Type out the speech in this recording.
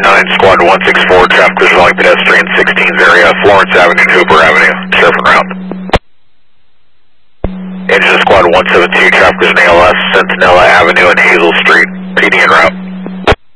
Squad 164, traffic is only pedestrian 16's area, Florence Avenue and Hooper Avenue, surfing route. Engine Squad 172, traffic is ALS, Centinela Avenue and Hazel Street.